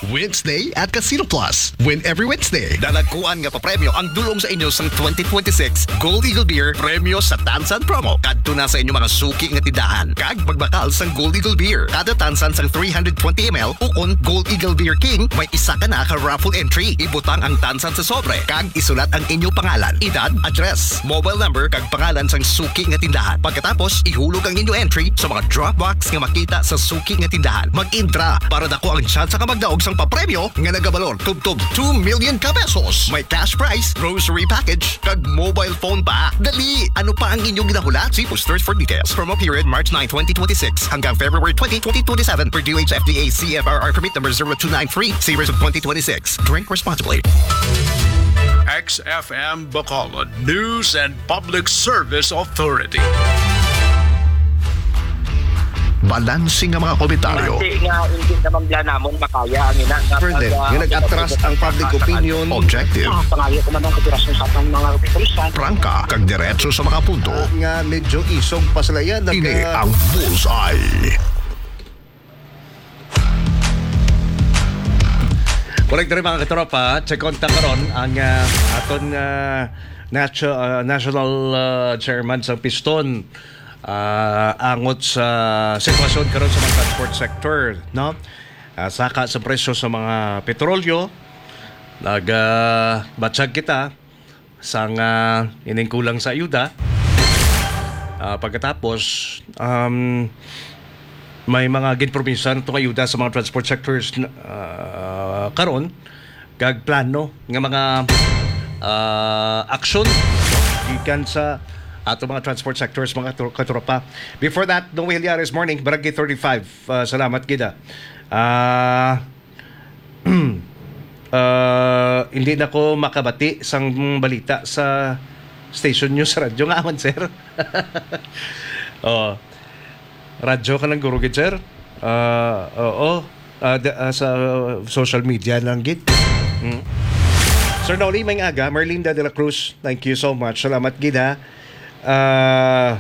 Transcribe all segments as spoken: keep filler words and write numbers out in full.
Wednesday at Casino Plus. Win every Wednesday. Dalagkuan nga papremyo ang dulong sa inyo sang twenty twenty-six Gold Eagle Beer Premyo sa Tansan Promo. Kadto na sa inyo mga suki nga tindahan. Kag magbakal sang Gold Eagle Beer. Kada tansan sang three hundred twenty milliliters ukon Gold Eagle Beer King, may isa ka na ka raffle entry. Ibutang ang tansan sa sobre. Kag isulat ang inyong pangalan, edad, address, mobile number kag pangalan sang suki nga tindahan. Pagkatapos, ihulog ang inyong entry sa mga drop box nga makita sa suki nga tindahan. Mag-intra para dako ang chance sa magdaog sang papremyo nga nagabalor tubtob two million ka pesos. May cash prize, grocery package, kag mobile phone pa. Dali! Ano pa ang inyong ginahulat? See posters for details. Promo period March ninth, twenty twenty-six hanggang February twentieth, twenty twenty-seven per D O H F D A C F R R permit number zero two nine three, series of twenty twenty-six. Drink responsibly. X F M Bacolod News and Public Service Authority. Balansing ang mga komentaryo. Hindi nga, hindi naman bla namon makaya ang ina. Further, nga nag-atras ang public opinion. Objective. Pangayo ko naman kagurasyon sa atang mga pulisan. Prangka, kag diretso sa mga punto. Nga medyo isog pasalayan. Ini ang Bullseye. Correct rin mga katropa, check on ta karon ang uh, aton uh, natu- uh, national uh, chairman sa Piston uh, angot sa sitwasyon karon sa mga transport sector, no? Uh, saka sa presyo sa mga petrolyo, nag uh, batsag kita sang uh, ining kulang sa ayuda. Uh, pagkatapos um, may mga ginpromisan itong ayuda sa mga transport sectors uh, karon kag plano nga mga uh, action gikan sa ato mga transport sectors mga katropa. Before that, Noe Hilyares morning, Barangay thirty-five. Uh, salamat gida. Uh, uh, hindi na ko makabati sang balita sa station news sa radyo nga man, sir. Oh. Radyo ka ng gurugit, sir? Uh, oo. Uh, d- uh, sa social media lang, git. Hmm. Sir Noli, may aga. Merlinda de la Cruz, thank you so much. Salamat, gid, ha. Uh,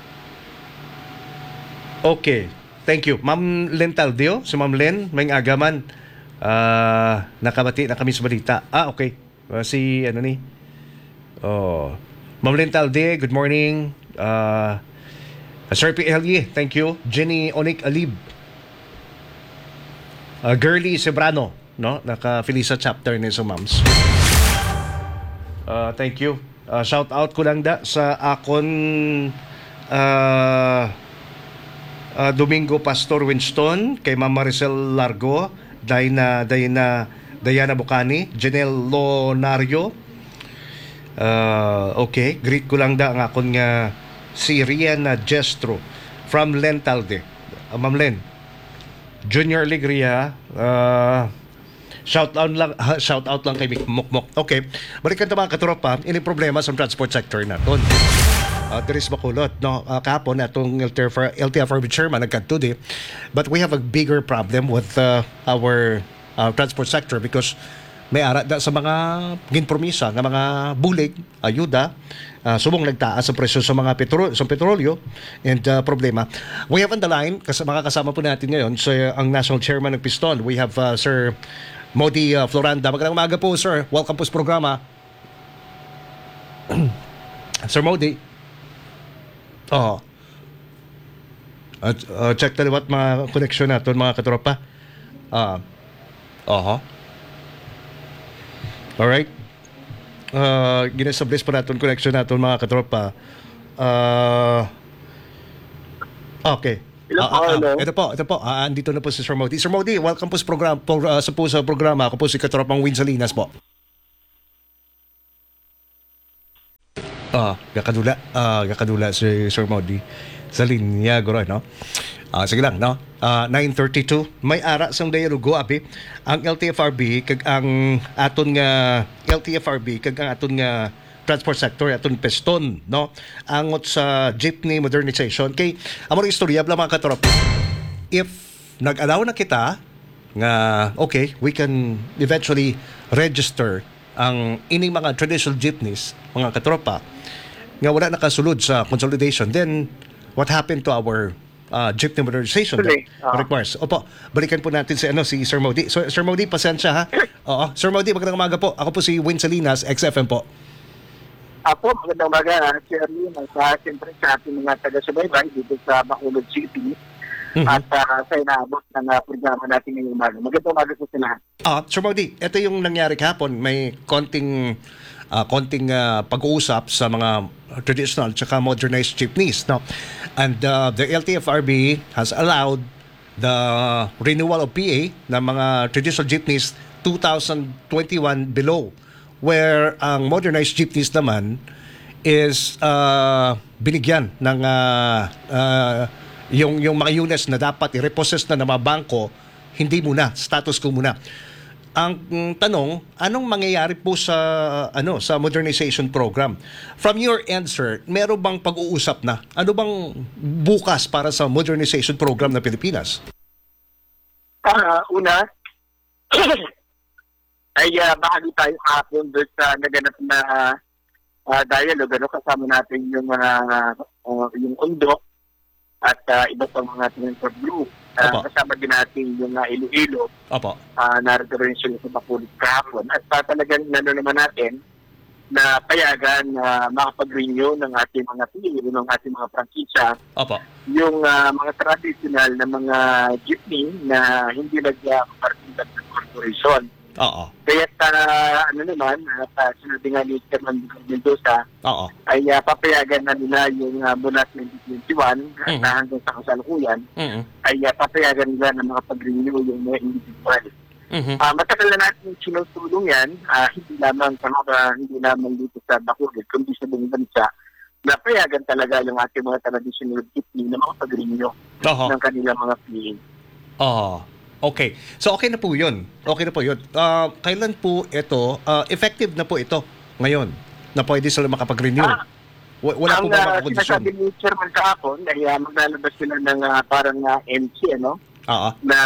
okay. Thank you. Ma'am Len Taldio, si Ma'am Len, may aga man. Uh, nakabati na kami sa balita. Ah, okay. Uh, si, ano ni? Oh. Ma'am Len Talde, good morning. Uh, Sir P L E, thank you. Jenny Onik Alib. Uh, Girly Sebrano, no? Naka-Felisa chapter ni so Mams. Uh, thank you. Uh, shout out ko lang da sa akon uh, uh, Domingo Pastor Winston, kay Ma'am Maricel Largo, Dayna, Dayna, Diana Bucani, Janelle Lonario. Uh, okay, greet ko lang da ang akon nga si Riana Gestro from Lentalde. Uh, Ma'am Len, Junior Alegria, uh, shout out lang uh, shout out lang kay Mukmok. Okay, balikan ta mga katropa, ini problema sa transport sector naton. Uh, there is Bacolod, no? Uh, kahapon atong L T F R, L T F R B chairman nagkadto di. But we have a bigger problem with uh, our uh, transport sector because may ara da sa mga ginpromisa nga mga bulig, ayuda, uh, subong nagtaas sa presyo sa mga petro sa petrolyo and uh, problema. We have on the line kasi makakasama po natin ngayon sa so, ang national chairman ng Piston. We have uh, Sir Modi uh, Floranda. Magandang umaga po, sir. Welcome po sa programa. Sir Modi. Oh. At uh, check na what mga connection natin mga katropa. Ah. Uh, uh-huh. Alright. Uh, Ginestablish pa natin connection natin mga katropa. Uh, okay. Hello uh, po, uh, hello. Ito po, ito po. Uh, andito na po si Sir Modi. Sir Modi, welcome po sa, program, po, uh, sa, po sa programa. Ako po si Katropang Win Salinas po. Ah, uh, gakadula. Ah, uh, gakadula si Sir Modi. Sa linya, guro, no? Ah, uh, sige lang, no? Uh, nine thirty-two, may ara sang dialogo abi ang L T F R B kag ang aton nga L T F R B kag ang aton nga transport sector aton Piston, no? Angot sa jeepney modernization kay amo istorya bla mga katrop. If nag-allow na kita nga okay, we can eventually register ang ining mga traditional jeepneys, mga katropa, nga wala nakasulod sa consolidation, then what happened to our uh, jeepney modernization that Tuloy, ah. requires. Opo, balikan po natin si ano si Sir Modi. So Sir Modi, pasensya ha. Oo, Sir Modi, magandang umaga po. Ako po si Win Salinas, X F M po. Apo, magandang umaga, Sir Lee, sa siyempre sa ating mga taga-subaybay dito sa Bacolod City Mhm. at uh, sa inaabot ng uh, programa natin ngayong umaga. Magandang umaga po sa lahat. Ah, Sir Modi, ito yung nangyari kahapon. May konting ah, konting ah, pag-uusap sa mga traditional tsaka modernized jeepneys, no? And uh, the L T F R B has allowed the renewal of P A ng mga traditional jeepneys twenty twenty-one below, where ang modernized jeepneys naman is uh, binigyan ng uh, uh, yung yung mga units na dapat i-repossess na ng mga bangko, hindi muna, status quo muna. Ang mm, tanong, anong mangyayari po sa ano sa modernization program? From your end, sir, meron bang pag-uusap na? Ano bang bukas para sa modernization program ng Pilipinas? Uh, una, ay uh, bahagi tayo kahapon doon sa naganap na uh, dialogue, ano, kasama natin yung mga uh, yung Undo at uh, iba pang mga tinentor group. Uh, Opo. kasama din natin yung uh, Iloilo, Opo. uh, narito rin sila sa Bacolod kahapon. At uh, talagang nano naman natin na payagan na uh, makapag-renew ng ating mga pili, ng ating mga prangkisa, Opo. yung uh, mga traditional na mga jeepney na hindi nag-partidan ng corporation. Oo. Kaya uh, ano naman, at uh, sinabi nga ni Chairman Mendoza, Oo. ay uh, papayagan na nila yung uh, mula twenty twenty-one Mhm. na hanggang sa kasalukuyan, Mhm. ay uh, papayagan nila na makapag-renew yung mga individual. Mhm. Uh, matagal na natin sinutulong yan, uh, hindi lamang sa mga, hindi lamang dito sa Bacolod, kundi sa buong bansa, na payagan talaga yung ating mga traditional jeepney na makapag-renew Oo. ng kanilang mga P A. Oo. Okay. So okay na po 'yun. Okay na po 'yun. Ah, kailan po ito ah, effective na po ito ngayon na pwede sila makapag-renew? Ah, Wa- Wala po Ang ba uh, mga kondisyon? sinasabi ni Chairman kahapon ay uh, maglalabas sila ng uh, parang uh, M C, ano, Oo. na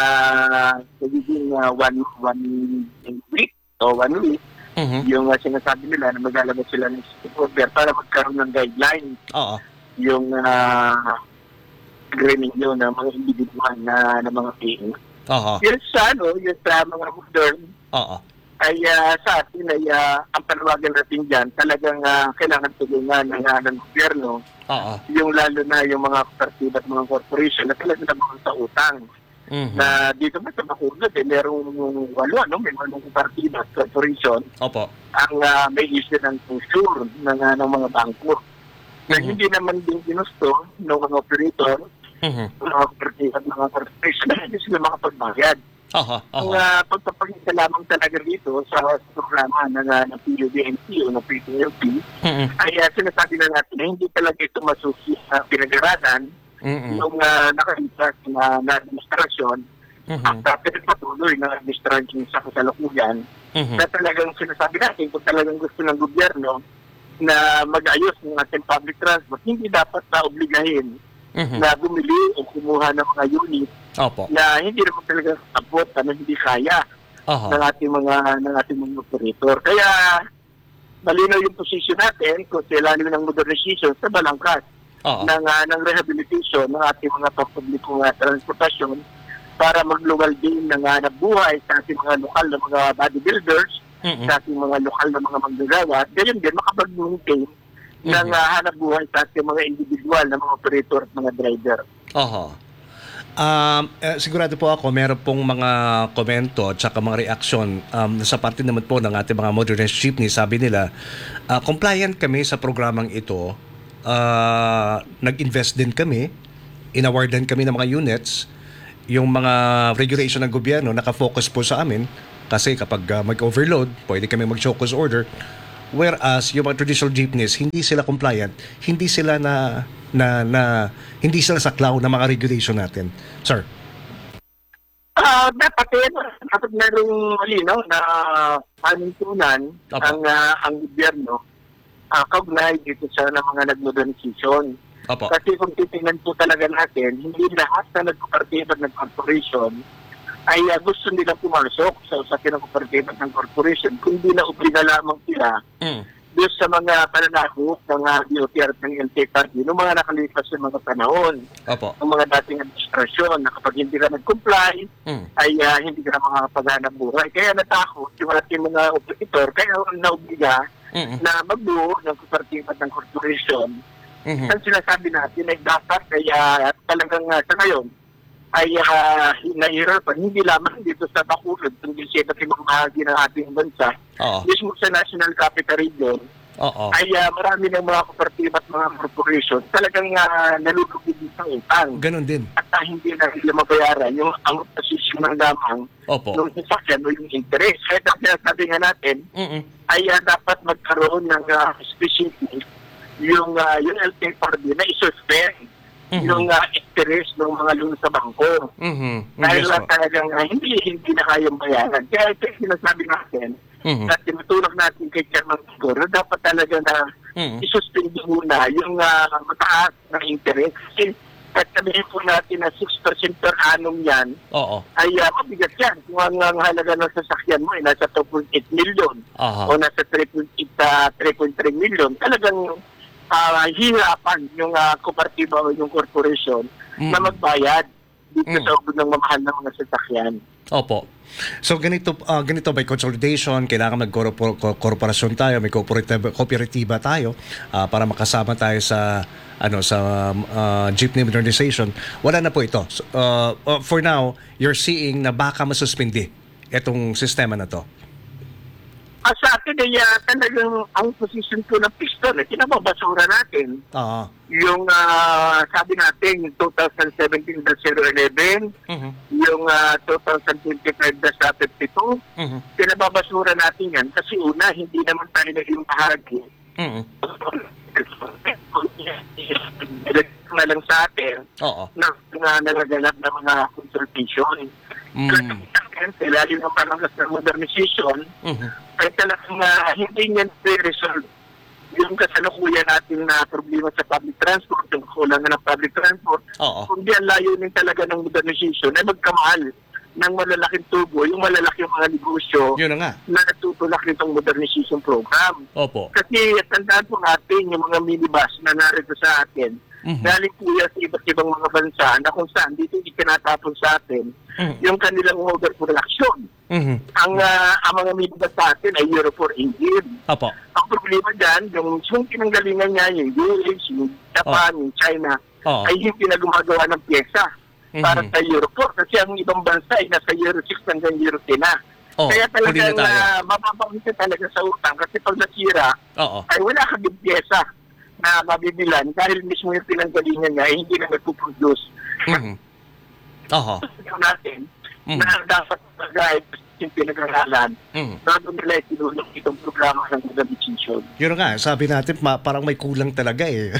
nagiging uh, one, one week o one week, Mhm. yung uh, sinasabi nila na maglalabas sila ng order para magkaroon ng guideline Oo. yung uh, agreement yun ng mga individual na, na mga P A. Oo. Yung sa, ano, yung sa mga modern, Oo. ay uh, sa atin ay uh, ang panawagan natin dyan, talagang uh, kailangan tulungan ng, uh, ng gobyerno, Oo. yung lalo na yung mga kooperatiba at mga corporation na talagang nabangon sa utang. Mhm. Na dito ba sa Bacolod, eh, merong walo, ano, may walong kooperatiba at corporation Opo. ang uh, may issue ng closure ng, uh, ng mga bangko. Na Mhm. hindi naman din ginusto ng mga operator, Mhm. ng mga kooperatiba at mga corporation na hindi sila makapagbayad. Aha. Ang Aha. uh, pagpapakita lamang talaga dito sa, sa programa ng, uh, ng P U D N P o ng P T L P Mhm. ay uh, sinasabi na natin na hindi talaga ito masusi sa pinag-aralan Mhm. yung uh, nakalipas na, na administrasyon Mhm. at uh, pinagpatuloy ng administrasyon sa kasalukuyan Mhm. na talagang sinasabi natin kung talagang gusto ng gobyerno na mag-ayos ng ating public transport, hindi dapat na obligahin Mhm. na bumili o kumuha ng mga unit Opo. na hindi naman talaga abot, na hindi kaya Aha. ng ating mga ng ating mga operator. Kaya malinaw yung position natin kung kailangan ng modernization sa balangkas Oo. ng uh, ng rehabilitation ng ating mga pampublikong uh, transportasyon para magluwal din ng uh, buhay sa ating mga lokal na mga bodybuilders, Mhm. sa ating mga lokal na mga manggagawa, at gayon din makapag-maintain ng Mhm. uh, hanap buhay sa ating mga individual na mga operator at mga driver. Aha. Um, eh, sigurado po ako meron pong mga komento at saka mga reaksyon um, sa parte naman po ng ating mga modernized jeepney. Sabi nila, ah, compliant kami sa programang ito. Ah, nag-invest din kami, inawardan kami ng mga units. Yung mga regulation ng gobyerno nakafocus po sa amin kasi kapag ah, mag-overload, pwede kami mag-show cause order. Whereas yung mga traditional jeepneys, hindi sila compliant, hindi sila na na na hindi sila saklaw ng mga regulation natin. Sir. Ah, dapat eh, dapat merong malinaw na panintunan Opo. ang ah, ang gobyerno uh, kaugnay dito sa ng mga nag-modernization. Opo. Kasi kung titingnan po talaga natin, hindi lahat na nag-cooperative at nag-corporation ay uh, gusto nila pumasok sa usapin ng cooperative at ng corporation, kundi na obliga lamang sila Mm. doon sa mga pananakot ng uh, D O T R at ng L T F R D noong mga nakalipas na mga panahon Opo. ng mga dating administrasyon na kapag hindi ka nag-comply Mm. ay uh, hindi ka na makakapaghanap buhay. Kaya natakot yung ating mga operator, kaya naobliga Mm-mm. na magbuo ng kooperativa ng corporation. Mhm. Ang sinasabi natin ay dapat ay uh, talagang uh, sa ngayon ay uh, nahihirapan hindi lamang dito sa Bacolod, kundi sa iba't ibang bahagi ng ating bansa. Oo. Mismo sa National Capital Region, Oo. ay uh, marami ng mga kooperativa at mga corporation talagang uh, nalulugid sa utang. Ganon din. At uh, hindi na nila mabayaran yung ang posisyon ng lamang Opo. ng sasakyan o yung interest. Kaya dahil sabi nga natin, Mm-mm. ay uh, dapat magkaroon ng uh, specific yung, uh, yung L T F R D na isuspend Mhm. yung uh, interest ng mga loan sa bangko. Mhm. Dahil Yes uh, po. talagang uh, hindi, hindi na kayang bayaran. Kaya ito yung sinasabi natin, Mhm. at tinutulak natin kay Chairman Siguro, dapat talaga na Mhm. isuspend muna yung uh, mataas na interest. Kasi at sabihin po natin na six percent per annum yan, Oo. ay uh, mabigat yan. Kung ang, ang halaga ng sasakyan mo ay nasa two point eight million Aha. o nasa three point eight, uh, three point three million, talagang uh, hihirapan yung uh, kooperativa o yung corporation Mm. na magbayad dito Mm. sa ubod ng mamahal ng mga sasakyan. Opo. So ganito ah, ganito by consolidation, kailangan mag-korporasyon tayo, may cooperative kooperatiba tayo ah, para makasama tayo sa ano sa ah, jeepney modernization. Wala na po ito. So, ah, ah, for now, you're seeing na baka masuspindi itong sistema na to. At sa atin ay uh, talagang ang position ko ng piston, eh, kinababasura natin. Ah. Yung ah, sabi natin, yung twenty seventeen dash zero eleven, Mhm. yung uh, twenty twenty-five dash fifty-two, Mhm. pinababasura natin yan kasi una, hindi naman tayo naging bahagi. Mhm. na lang sa atin Oo. na, na nagaganap ng mga consultation. Mm. Kasi lalo ng panangas ng modernization, Mhm. ay talagang uh, hindi niyan resolve yung kasalukuyan natin na problema sa public transport, yung kulangan ng public transport, Oo. kundi ang layunin talaga ng modernization ay magkamahal ng malalaking tubo, yung malalaking mga negosyo Yun na nga. na natutulak nitong modernization program. Opo. Kasi tandaan po natin yung mga minibus na narito sa atin, Mhm. galing po yan sa iba't ibang mga bansa na kung saan dito itinatapon sa atin Mhm. yung kanilang overproduction. Mhm. Ang, ah, ang mga minibus sa atin ay Euro four engine. Opo. Ang problema dyan, yung, yung pinanggalingan niya, yung U S, yung Japan, yung China, Oo. ay hindi na gumagawa ng pyesa Mhm. para sa Euro four. Kasi ang ibang bansa ay nasa Euro six hanggang Euro ten na. Oo, Kaya huli na talagang tayo. uh, mababawi ka talaga sa utang kasi pag nasira, Oo. ay wala kang pyesa na mabibilan dahil mismo yung pinanggalingan niya ay hindi na nagpuproduce. Mhm. Oho. Sabi natin Mhm. na dapat mag-guide yung pinag-aralan Mhm. bago nila itinulong itong programa ng modernization. Yun nga, sabi natin ma- parang may kulang talaga eh.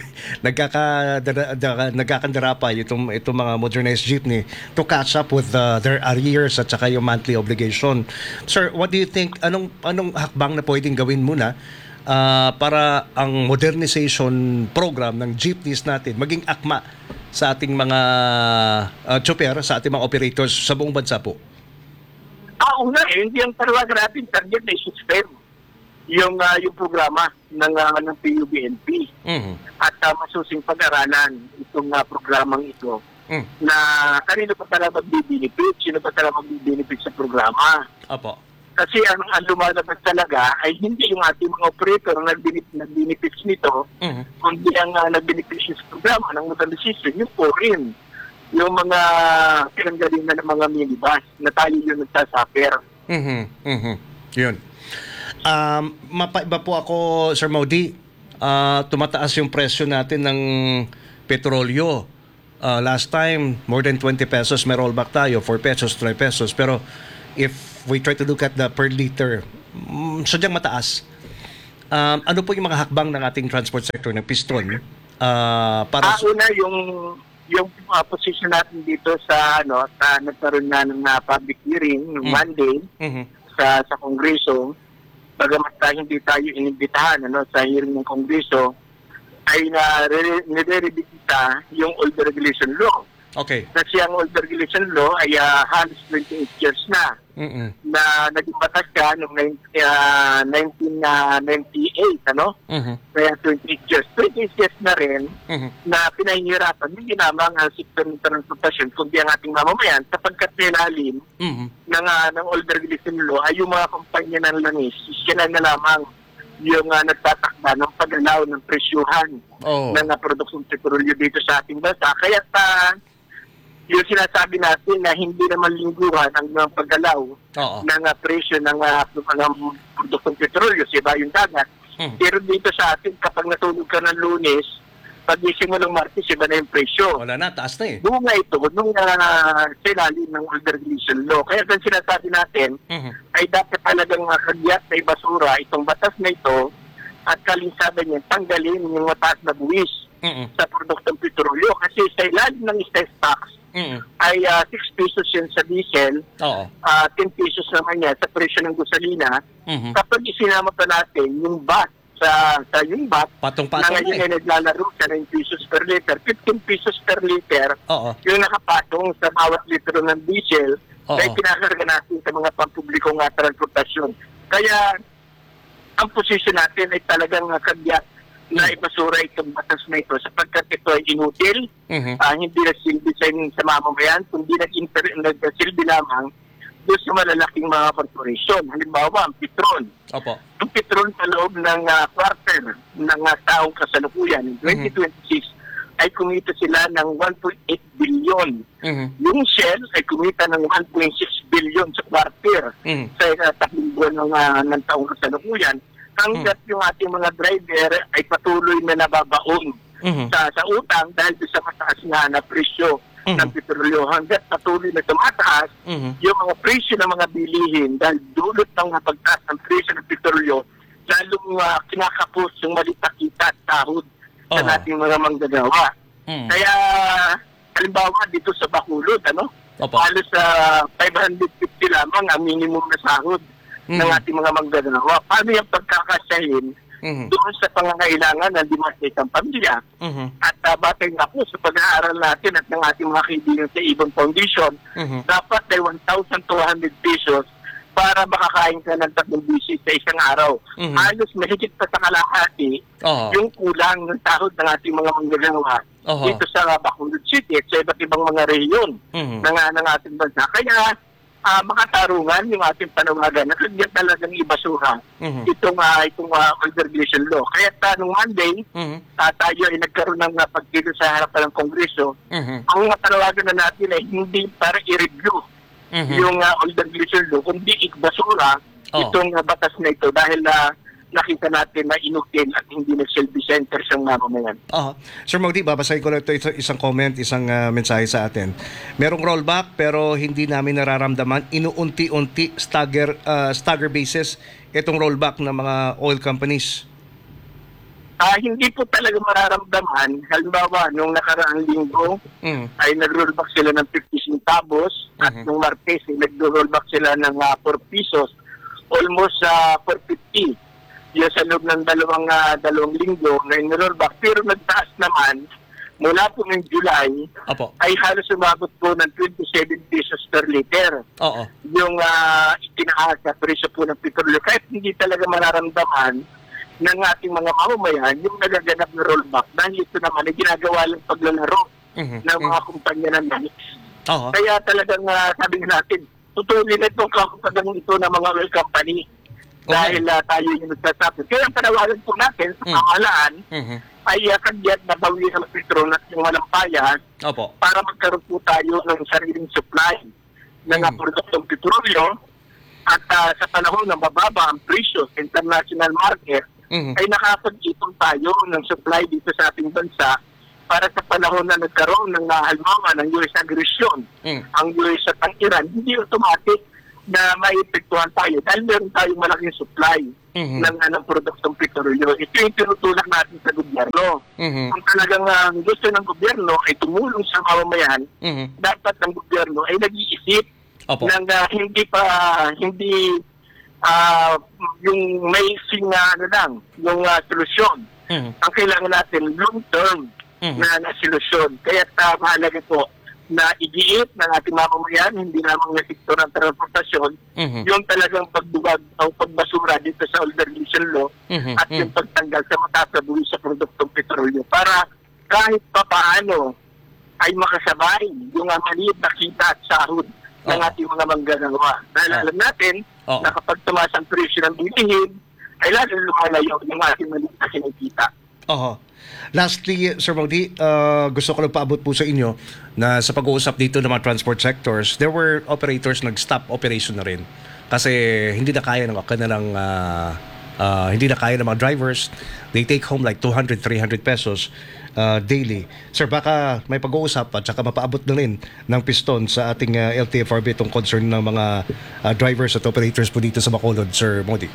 Nagkakadara, nagkakandara pa itong, itong mga modernized jeepney to catch up with uh, their arrears at saka yung monthly obligation. Sir, what do you think, anong, anong hakbang na pwedeng gawin muna ah, para ang modernization program ng jeepneys natin maging akma sa ating mga uh, chopper, sa ating mga operators sa buong bansa po? Ah, una eh, hindi ang talaga natin target na i-suspend yung, ah, yung programa ng, ah, ng P U B N P Mhm. at uh, masusing pag-aralan itong ah, programang ito Mm. na kanino pa talaga magbibenefit, sino pa talaga magbibenefit sa programa. Opo. Kasi ang, ang lumalabas talaga ay hindi yung ating mga operator na nagbenefit, nagbenefits nito, Mhm. kundi ang uh, nagbenefits sa programa ng modernization, yung foreign, yung mga pinanggalingan ng mga minibus na tayo yung nagsasuffer. Mhm. Mhm. Yun. Um, mapaiba po ako, Sir Maudi. Ah, tumataas yung presyo natin ng petrolyo. Ah, last time, more than twenty pesos may rollback tayo, four pesos, three pesos. Pero if we try to look at the per liter, mm, sadyang mataas. Um, ano po yung mga hakbang ng ating transport sector ng piston ah, para Ah, una yung yung uh, position natin dito sa ano sa nagkaroon na ng uh, public hearing ng Mm. Monday Mhm. sa sa Kongreso, bagamat tayo hindi tayo inimbitahan ano sa hearing ng Kongreso, ay na nire-review kita yung old regulation law Okay. Kasi ang Old Regulation Law ay uh, halos twenty-eight years na Mm-mm. na naging batas siya noong uh, nineteen ninety-eight, ano? Mhm. Kaya twenty-eight years. twenty-eight years na rin Mhm. na pinahihirapan hindi lamang ang sektor ng transportasyon kundi ang ating mamamayan sapagkat nilalim Mhm. ng, uh, ng Old Regulation Law ay yung mga kumpanya ng langis. Sila na lamang yung uh, nagtatakda ng paggalaw ng presyuhan Oh. ng uh, produksong petrolyo dito sa ating bansa. Kaya uh, yung sinasabi natin na hindi naman lingguhan ang mga paggalaw Oo. ng uh, presyo ng uh, mga produktong petrolyo sa iba yung dagat. Mm. Pero dito sa atin, kapag natulog ka ng Lunes, pag-ising mo ng Martes, iba na yung presyo. Wala na, taas na eh. Bunga ito nung uh, sinali ng Old Regulation Law. Kaya kung sinasabi natin, Mhm. ay dapat talagang uh, kagyat na ibasura itong batas na ito at kalinsaban niya, tanggalin yung mataas na buwis Mhm. sa produktong petrolyo. Kasi sa ilalim ng sales tax Mhm. ay uh, six pesos yun sa diesel, Oo. uh, ten pesos naman yan sa presyo ng gasolina. Mhm. Kapag isinama pa natin yung B A T sa, sa yung B A T, na Patong-patong ngayon na ay naglalaro sa nine pesos per liter, fifteen pesos per liter, Oo. yung nakapatong sa bawat litro ng diesel Oo. na ipinakarga natin sa mga pampublikong uh, transportasyon. Kaya, ang posisyon natin ay talagang uh, kagyat na ipasura itong batas na ito sapagkat ito ay inutil, Mhm. uh, hindi nagsilbi sa, sa mamamayan, kundi nag-inter- nagsilbi lamang doon sa malalaking mga corporation. Halimbawa, ang Petron. Opo. Ang Petron sa loob ng uh, quarter ng uh, taong kasalukuyan, in twenty twenty-six, ay kumita sila ng one point eight billion. Mhm. Yung Shell ay kumita ng one point six billion sa quarter Mhm. sa uh, tatlong buwan ng, uh, ng taong kasalukuyan. Hanggat yung ating mga driver ay patuloy na nababaon Mhm. sa, sa utang dahil sa mataas nga na presyo Mhm. ng petrolyo. Hanggat patuloy na tumataas Mhm. yung mga presyo ng mga bilihin dahil dulot ng pagtaas ng presyo ng petrolyo, lalong uh, kinakapos yung malitakita at sahod sa Oo. ating mga manggagawa. Mhm. Kaya, halimbawa dito sa Bacolod, ano? Opo. Halos sa five hundred fifty lamang ang minimum na sahod Mhm. ng ating mga manggagawa. Paano yung pagkakasahin Mhm. doon sa pangangailangan ng limasitang pamilya? Mhm. At uh, batay nga po sa pag-aaral natin at ng ating mga kaibigan sa Ibon Foundation, Mhm. dapat ay one thousand two hundred pesos para makakain ka ng tatlong bisis sa isang araw. Mhm. Halos mahigit pa sa kalahati Oo. yung kulang ng sahod ng ating mga manggagawa Oo. dito sa Bacolod City at sa iba't ibang mga rehiyon Mhm. ng, ng ating bansa. Kaya uh, makatarungan yung ating panawagan na kanya talagang ibasura Mhm. itong, uh, itong uh, Old Regulation Law. Kaya uh, nung Monday, Mhm. uh, tayo ay nagkaroon ng uh, pagdito sa harapan ng Kongreso. Mhm. Ang matalawagan na natin ay hindi para i-review Mhm. yung uh, Old Regulation Law, kundi ikbasura Oh. itong uh, batas na ito dahil uh, nakita natin na inutil at hindi nagsilbi sa interest ng mamamayan. Ah, Sir Maudi, babasahin ko lang ito isa- isang comment, isang ah, mensahe sa atin. Merong rollback pero hindi namin nararamdaman inuunti-unti stagger ah, stagger basis itong rollback ng mga oil companies. Ah, hindi po talaga mararamdaman. Halimbawa, nung nakaraang linggo, Mm. ay nag-rollback sila ng fifty centavos at Mhm. nung Martes, ay nag-rollback sila ng uh, four pesos, almost uh, four fifty. Yan sa loob ng dalawang, uh, dalawang linggo na in-rollback. Pero nagtaas naman, mula po ng July, Opo. ay halos umabot po ng twenty-seven pesos per liter. Oo. Yung uh, itinaas na presyo po ng petrolyo. Kahit hindi talaga mararamdaman ng ating mga mamamayan yung nagaganap na rollback dahil ito naman ay ginagawa lang paglalaro Mhm. ng mga kumpanya ng langis. Oo. Kaya talagang uh, sabi nga natin, tutuloy na itong kakupagang ito ng mga oil company dahil uh, tayo yung nagsasabi. Kaya ang panawagan po natin sa Mm. pamahalaan Mhm. ay uh, kagyat na bawi ng petrol at yung malampayan Opo. para magkaroon po tayo ng sariling supply ng Mm. mm. produktong petrolyo at uh, sa panahon ng bababa ang presyo sa international market Mhm. ay nakapag-ipon tayo ng supply dito sa ating bansa para sa panahon na nagkaroon ng uh, halimbawa ng U S aggression, Mm. ang U S at ang Iran, hindi automatic na maipektuhan tayo dahil meron tayong malaking supply Mhm. ng, uh, ng produktong petrolyo. Ito yung tinutulak natin sa gobyerno. Mhm. Kung talagang uh, gusto ng gobyerno ay tumulong sa mamamayan, Mhm. dapat ng gobyerno ay nag-iisip Opo. ng uh, hindi pa, hindi ah, yung may na ano lang, yung uh, solusyon. Mhm. Ang kailangan natin long-term Mhm. na, na solusyon. Kaya uh, mahalaga po na igiit ng ating mamamayan, hindi lamang na sektor ng transportasyon, Mhm. yung talagang pagdugag o pagbasura dito sa Older Legion Law Mhm, at yung pagtanggal sa mataas na buwis sa produktong petrolyo para kahit pa paano ay makasabay yung uh, maliit na kita at sahod ng Oo. ating mga manggagawa. Dahil Oo. alam natin Oo. na kapag tumaas ang presyo ng bilihin, ay lalo lumalayo yung ating maliit na kinikita. Oho. Lastly, Sir Modi, uh, gusto ko lang paabot po sa inyo na sa pag-uusap dito ng mga transport sectors, there were operators nag-stop operation na rin. Kasi hindi na kaya ng kanilang, uh, uh, hindi na kaya ng mga drivers. They take home like two hundred, three hundred pesos uh, daily. Sir, baka may pag-uusap at saka mapaabot na rin ng piston sa ating uh, L T F R B itong concern ng mga uh, drivers at operators po dito sa Bacolod, Sir Modi.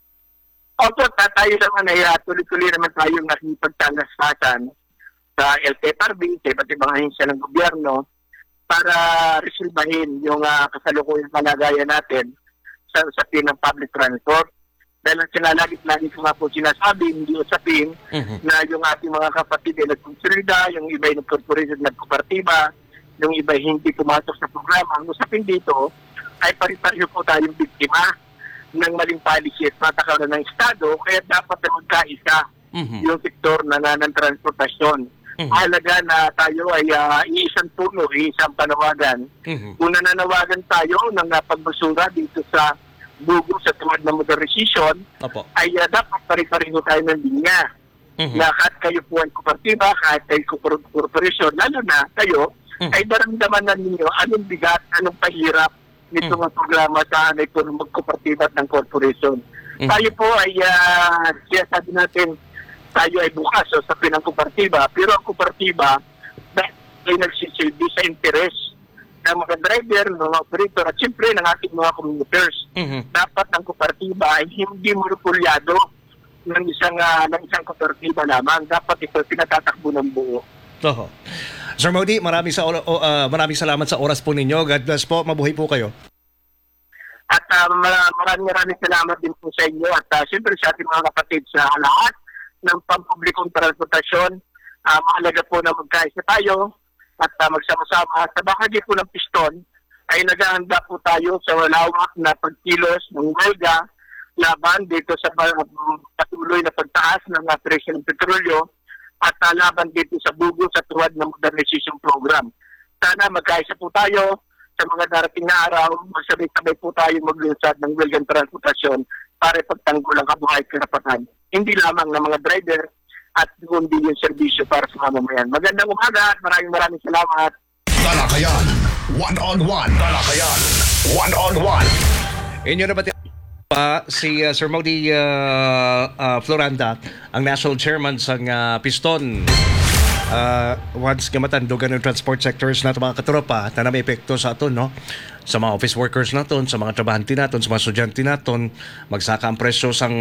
Opo, tayo naman ay uh, tuloy-tuloy naman tayong nakipagtangasasan sa L T F R B, sa iba't ibang ahensya ng gobyerno para resolbahin yung uh, kasalukuyang kalagayan natin sa usapin ng public transport. Dahil ang sinalagit-lagi ko nga po sinasabi, hindi usapin Mhm. na yung ating mga kapatid ay nagkonsolida, yung iba ay nag-corporation, nag-kopartiba, yung iba ay hindi pumasok sa programa. Ang usapin dito ay pari-pariho po tayong biktima ng maling policy at patakaran ng Estado, kaya dapat na magkaisa Mhm. yung sektor na na ng transportasyon. Mhm. Halaga na tayo ay uh, iisang puno, iisang panawagan. Mhm. Kung nananawagan tayo ng uh, pagbasura dito sa bugo sa tuwad ng modernization, Opo. ay uh, dapat pari-pariho tayo ng linya. Mhm. Na kahit kayo po ay kopertiba, kahit kayo kor- korporasyon, lalo na kayo, Mhm. ay daramdaman na ninyo anong bigat, anong pahirap nito Mhm. mga programa sa anay po ng magkopertiba at ng korporasyon. Mhm. Tayo po ay, uh, siya sabi natin, tayo ay bukas o sa pinang kopertiba, pero ang kopertiba ay nagsisilbi sa interes ng mga driver, ng mga operator, at siyempre ng ating mga commuters. Mhm. Dapat ang kopertiba ay hindi monopolyado ng isang uh, ng isang kopertiba lamang. Dapat ito pinatatakbo ng buo. Oho. Sir Modi, maraming, sa, ora- o, ah, maraming salamat sa oras po ninyo. God bless po. Mabuhay po kayo. At uh, mar- maraming maraming salamat din po sa inyo at uh, siyempre sa ating mga kapatid sa lahat ng pampublikong transportasyon. Uh, mahalaga po na magkaisa tayo at uh, magsama-sama. Sa bahagi po ng piston ay naghahanda po tayo sa malawak na pagkilos ng huelga laban dito sa uh, patuloy na pagtaas ng uh, presyo ng petrolyo at uh, laban dito sa bugo sa tuwad ng modernization program. Sana magkaisa po tayo sa mga darating na araw, magsabay-sabay po tayo maglunsad ng huelgang transportasyon para ipagtanggol ang kabuhay at karapatan. Hindi lamang ng mga driver at kundi yung serbisyo para sa mamamayan. Magandang umaga at maraming maraming salamat. Talakayan. One-on-one. Talakayan. One-on-one. Inyo na ba pa si uh, Sir Modi uh, uh, Floranda, ang National Chairman sa uh, Piston. Uh, once kamatandugan ng transport sectors natin mga katropa na may epekto sa aton, no? Sa mga office workers naton, sa mga trabahante naton, sa mga estudyante naton, magsaka ang presyo sang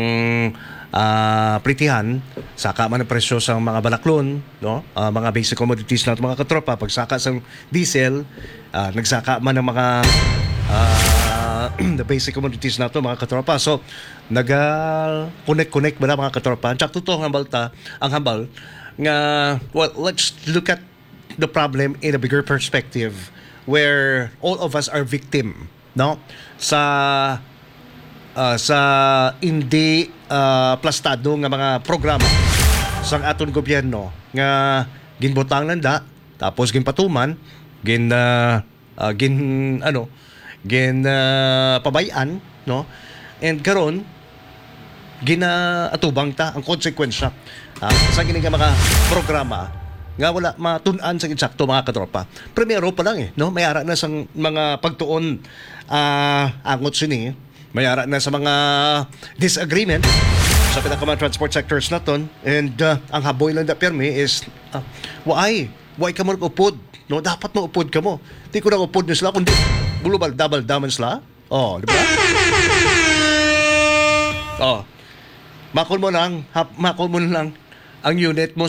uh, pritihan, saka man ang presyo sa mga balaklon, no? Uh, mga basic commodities natin mga katropa, pagsaka sang diesel, uh, nagsaka man ng mga uh, the basic commodities na to mga katropa. So naga-connect-connect ba na mga katropa? Tsak totoo ang hambal ta, ang hambal nga, well, let's look at the problem in a bigger perspective where all of us are victim, no? Sa uh, sa hindi uh, plastado nga mga programa sang aton gobyerno nga ginbutang nanda tapos ginpatuman gin uh, uh, gin ano gin uh, pabayan, no? And karon ginaatubang ta ang konsekwensya uh, sa gini nga mga programa nga wala matun-an sa eksakto mga katropa. Primero pa lang eh, no? May ara na sa mga pagtuon uh, angot sini, may ara na sa mga disagreement sa pinaka mga transport sectors naton, and uh, ang haboy lang da permi is uh, why why ka mo upod, no? Dapat mo upod ka mo. Di ko na upod na sila kundi bulubal double daman sila. Oh, di ba? Oh. Makol mo lang, hap, makol mo lang ang unit mo